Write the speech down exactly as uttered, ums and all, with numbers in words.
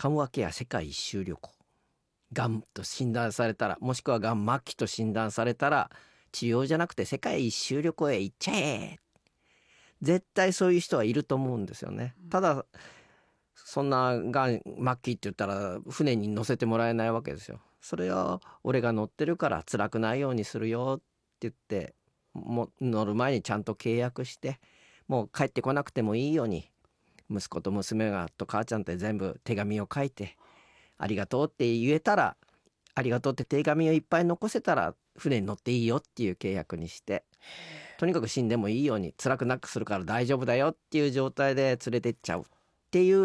緩和ケア世界一周旅行、がんと診断されたら、もしくはがん末期と診断されたら、治療じゃなくて世界一周旅行へ行っちゃえ。絶対そういう人はいると思うんですよね。ただそんながん末期って言ったら船に乗せてもらえないわけですよ。それを俺が乗ってるから辛くないようにするよって言って、もう乗る前にちゃんと契約して、もう帰ってこなくてもいいように息子と娘がと母ちゃんって全部手紙を書いて、ありがとうって言えたら、ありがとうって手紙をいっぱい残せたら船に乗っていいよっていう契約にして、とにかく死んでもいいように辛くなくするから大丈夫だよっていう状態で連れてっちゃうっていう